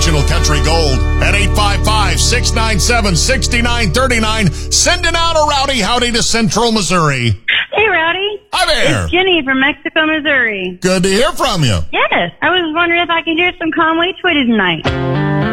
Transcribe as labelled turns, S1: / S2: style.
S1: National Country Gold at 855-697-6939. Sending out a rowdy howdy to Central Missouri.
S2: Hey, Rowdy.
S1: Hi there.
S2: It's Jenny from Mexico, Missouri.
S1: Good to hear from you.
S2: Yes. I was wondering if I could hear some Conway Twitty tonight.